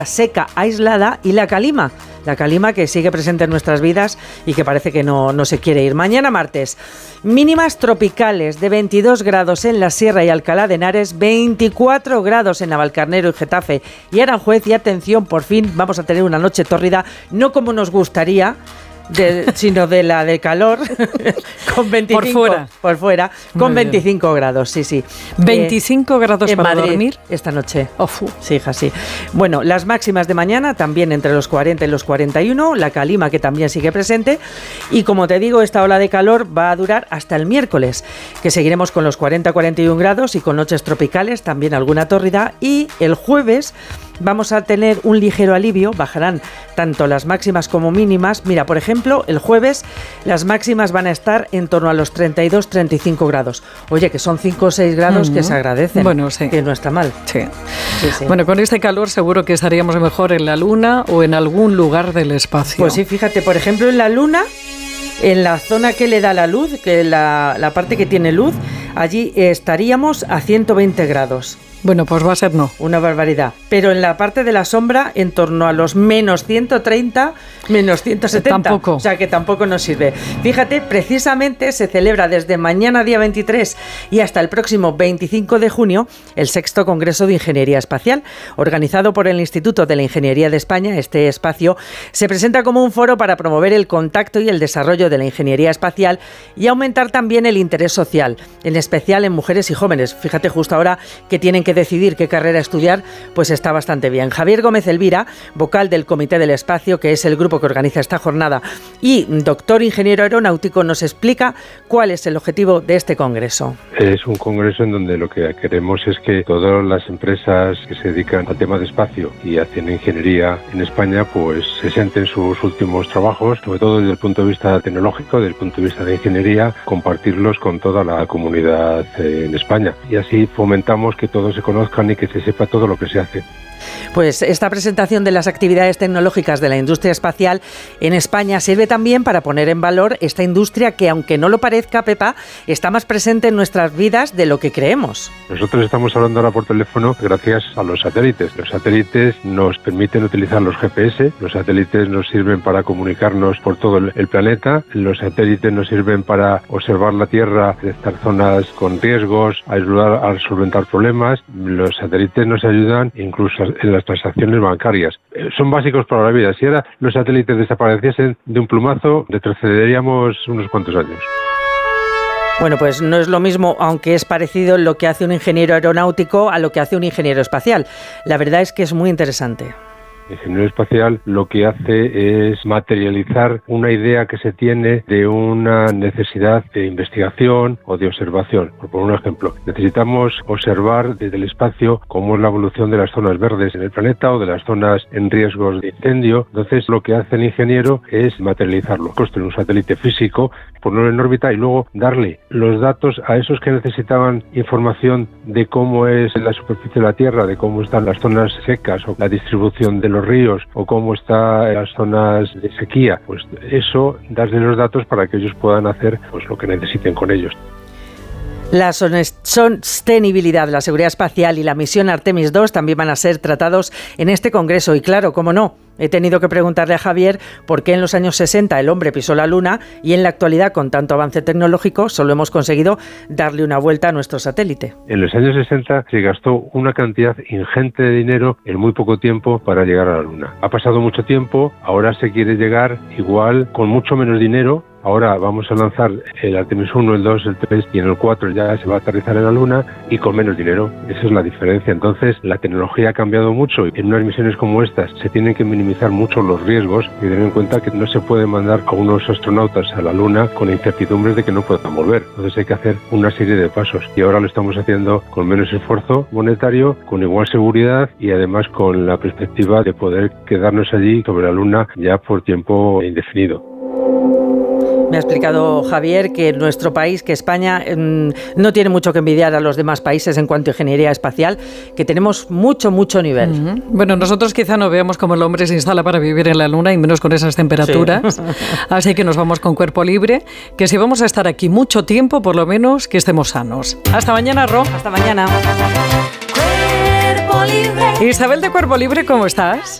seca, aislada, y la calima que sigue presente en nuestras vidas y que parece que no se quiere ir. Mañana martes, mínimas tropicales de 22 grados en la Sierra y Alcalá de Henares, 24 grados en Navalcarnero y Getafe y Aranjuez, y atención, por fin vamos a tener una noche tórrida, no como nos gustaría, sino de la de calor, con 25 por fuera con 25 grados, sí. 25 grados en para Madrid, dormir esta noche. Sí, hija, sí. Bueno, las máximas de mañana también entre los 40 y los 41, la calima que también sigue presente, y como te digo, esta ola de calor va a durar hasta el miércoles, que seguiremos con los 40-41 grados y con noches tropicales, también alguna tórrida, y el jueves vamos a tener un ligero alivio, bajarán tanto las máximas como mínimas. Mira, por ejemplo, el jueves las máximas van a estar en torno a los 32-35 grados. Oye, que son 5 o 6 grados que se agradecen, bueno, sí, que no está mal. Sí. Bueno, con este calor seguro que estaríamos mejor en la Luna o en algún lugar del espacio. Pues sí, fíjate, por ejemplo, en la Luna, en la zona que le da la luz, que la parte que tiene luz, allí estaríamos a 120 grados. Bueno, pues va a ser no. Una barbaridad. Pero en la parte de la sombra, en torno a los menos 130, menos 170. Tampoco. O sea que tampoco nos sirve. Fíjate, precisamente se celebra desde mañana día 23 y hasta el próximo 25 de junio el 6º Congreso de Ingeniería Espacial, organizado por el Instituto de la Ingeniería de España. Este espacio se presenta como un foro para promover el contacto y el desarrollo de la ingeniería espacial y aumentar también el interés social, en especial en mujeres y jóvenes. Fíjate, justo ahora que tienen que decidir qué carrera estudiar, pues está bastante bien. Javier Gómez Elvira, vocal del Comité del Espacio, que es el grupo que organiza esta jornada, y doctor ingeniero aeronáutico, nos explica cuál es el objetivo de este congreso. Es un congreso en donde lo que queremos es que todas las empresas que se dedican al tema de espacio y hacen ingeniería en España, pues se sienten sus últimos trabajos, sobre todo desde el punto de vista tecnológico, desde el punto de vista de ingeniería, compartirlos con toda la comunidad en España. Y así fomentamos que todos se conozcan y que se sepa todo lo que se hace. Pues esta presentación de las actividades tecnológicas de la industria espacial en España sirve también para poner en valor esta industria que, aunque no lo parezca, Pepa, está más presente en nuestras vidas de lo que creemos. Nosotros estamos hablando ahora por teléfono gracias a los satélites. Los satélites nos permiten utilizar los GPS, los satélites nos sirven para comunicarnos por todo el planeta, los satélites nos sirven para observar la Tierra, detectar zonas con riesgos, ayudar a solventar problemas. Los satélites nos ayudan incluso en las transacciones bancarias. Son básicos para la vida. Si ahora los satélites desapareciesen de un plumazo, retrocederíamos unos cuantos años. Bueno, pues no es lo mismo, aunque es parecido lo que hace un ingeniero aeronáutico a lo que hace un ingeniero espacial. La verdad es que es muy interesante. El ingeniero espacial lo que hace es materializar una idea que se tiene de una necesidad de investigación o de observación. Por poner un ejemplo, necesitamos observar desde el espacio cómo es la evolución de las zonas verdes en el planeta o de las zonas en riesgos de incendio. Entonces, lo que hace el ingeniero es materializarlo, construir un satélite físico, ponerlo en órbita y luego darle los datos a esos que necesitaban información de cómo es la superficie de la Tierra, de cómo están las zonas secas o la distribución de los ríos o cómo están las zonas de sequía. Pues eso, darle los datos para que ellos puedan hacer pues lo que necesiten con ellos. La sostenibilidad, la seguridad espacial y la misión Artemis II también van a ser tratados en este congreso. Y claro, cómo no, he tenido que preguntarle a Javier por qué en los años 60 el hombre pisó la Luna y en la actualidad, con tanto avance tecnológico, solo hemos conseguido darle una vuelta a nuestro satélite. En los años 60 se gastó una cantidad ingente de dinero en muy poco tiempo para llegar a la Luna. Ha pasado mucho tiempo, ahora se quiere llegar igual con mucho menos dinero. Ahora vamos a lanzar el Artemis 1, el 2, el 3 y en el 4 ya se va a aterrizar en la Luna y con menos dinero. Esa es la diferencia. Entonces, la tecnología ha cambiado mucho y en unas misiones como estas se tienen que minimizar mucho los riesgos y tener en cuenta que no se puede mandar a unos astronautas a la Luna con incertidumbres de que no puedan volver. Entonces hay que hacer una serie de pasos y ahora lo estamos haciendo con menos esfuerzo monetario, con igual seguridad y además con la perspectiva de poder quedarnos allí sobre la Luna ya por tiempo indefinido. Me ha explicado Javier que nuestro país, que España, no tiene mucho que envidiar a los demás países en cuanto a ingeniería espacial, que tenemos mucho nivel. Uh-huh. Bueno, nosotros quizá no veamos cómo el hombre se instala para vivir en la Luna y menos con esas temperaturas. Sí. Así que nos vamos con cuerpo libre, que si vamos a estar aquí mucho tiempo, por lo menos que estemos sanos. Hasta mañana, Ro. Hasta mañana. Cuerpo Libre. Isabel de Cuerpo Libre, ¿cómo estás?